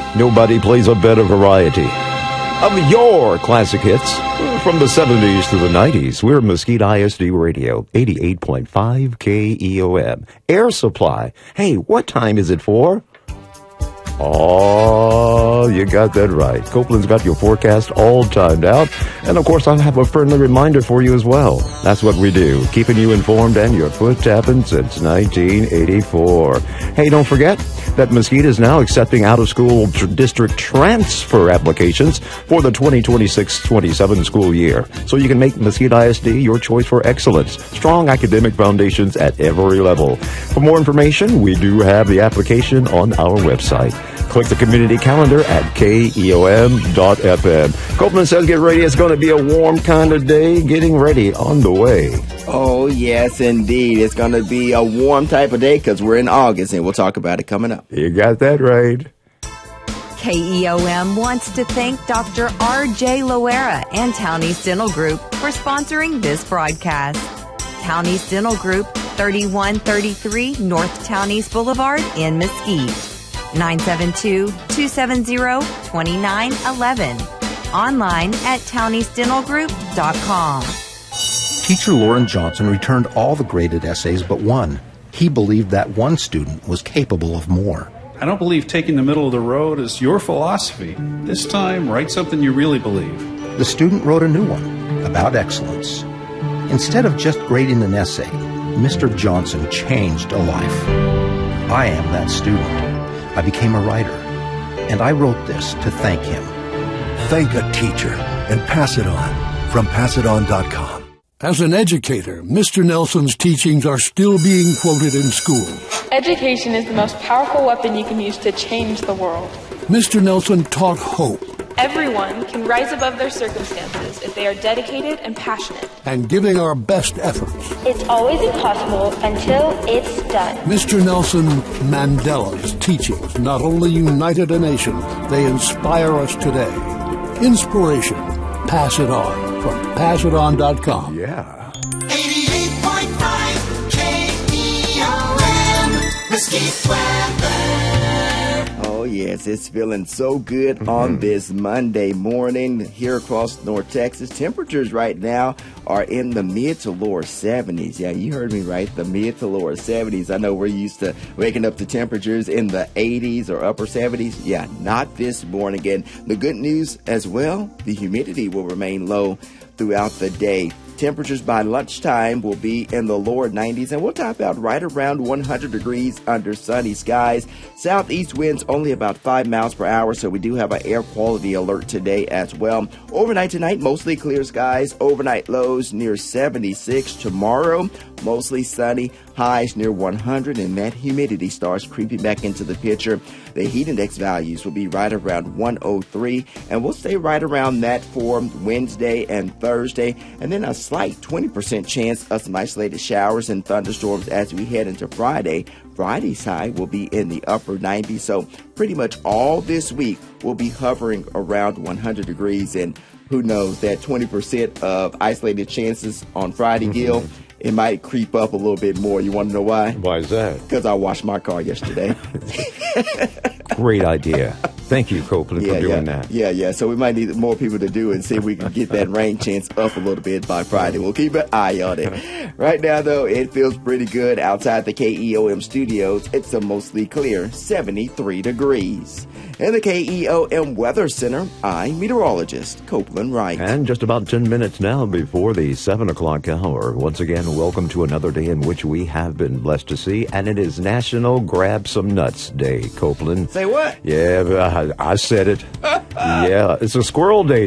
Nobody plays a better variety of your classic hits from the 70s to the 90s. We're Mesquite ISD Radio, 88.5 KEOM. Air Supply. Hey, what time is it for? Oh, you got that right. Copeland's got your forecast all timed out. And, of course, I have a friendly reminder for you as well. That's what we do, keeping you informed and your foot tapping since 1984. Hey, don't forget that Mesquite is now accepting out-of-school district transfer applications for the 2026-27 school year. So you can make Mesquite ISD your choice for excellence. Strong academic foundations at every level. For more information, we do have the application on our website. Click the community calendar at KEOM.FM. Copeland says get ready. It's going to be a warm kind of day. Getting ready on the way. Oh, yes, indeed. It's going to be a warm type of day because we're in August, and we'll talk about it coming up. You got that right. KEOM wants to thank Dr. R.J. Loera and Townie's Dental Group for sponsoring this broadcast. Townie's Dental Group, 3133 North Townies Boulevard in Mesquite. 972-270-2911. Online at towniesdentalgroup.com. Teacher Lauren Johnson returned all the graded essays but one. He believed that one student was capable of more. I don't believe taking the middle of the road is your philosophy. This time, write something you really believe. The student wrote a new one about excellence. Instead of just grading an essay, Mr. Johnson changed a life. I am that student. I became a writer, and I wrote this to thank him. Thank a teacher and pass it on from PassItOn.com. As an educator, Mr. Nelson's teachings are still being quoted in schools. Education is the most powerful weapon you can use to change the world. Mr. Nelson taught hope. Everyone can rise above their circumstances if they are dedicated and passionate. And giving our best efforts. It's always impossible until it's done. Mr. Nelson Mandela's teachings not only united a nation, they inspire us today. Inspiration. Pass it on from PassItOn.com. Yeah. 88.5 KEOM, Mesquite weather. Oh, yes, it's feeling so good on this Monday morning here across North Texas. Temperatures right now are in the mid to lower 70s. Yeah, you heard me right, the mid to lower 70s. I know we're used to waking up to temperatures in the 80s or upper 70s. Yeah, not this morning. And the good news as well, the humidity will remain low throughout the day. Temperatures by lunchtime will be in the lower 90s, and we'll top out right around 100 degrees under sunny skies. Southeast winds only about 5 miles per hour, so we do have an air quality alert today as well. Overnight tonight, mostly clear skies. Overnight lows near 76. Tomorrow, mostly sunny. Highs near 100, and that humidity starts creeping back into the picture. The heat index values will be right around 103, and we'll stay right around that for Wednesday and Thursday, and then a slight 20% chance of some isolated showers and thunderstorms as we head into Friday. Friday's high will be in the upper 90s, so pretty much all this week will be hovering around 100 degrees, and who knows, that 20% of isolated chances on Friday, Gil, it might creep up a little bit more. You want to know why? Why is that? Because I washed my car yesterday. Great idea. Thank you, Copeland, for doing that. Yeah. So we might need more people to do it and see if we can get that rain chance up a little bit by Friday. We'll keep an eye on it. Right now, though, it feels pretty good outside the KEOM studios. It's a mostly clear 73 degrees. In the KEOM Weather Center, I'm meteorologist Copeland Wright. And just about 10 minutes now before the 7 o'clock hour. Once again, welcome to another day in which we have been blessed to see, and it is National Grab Some Nuts Day, Copeland. Say what? Yeah, I said it. Yeah, it's a squirrel day